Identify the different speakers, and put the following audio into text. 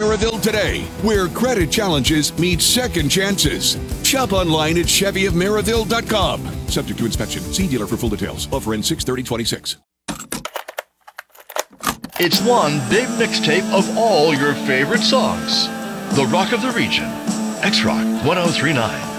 Speaker 1: Maryville today, where credit challenges meet second chances. Shop online at ChevyofMaryville.com. Subject to inspection. See dealer for full details. Offer ends 6/30/26.
Speaker 2: It's one big mixtape of all your favorite songs. The Rock of the Region. X-Rock 1039.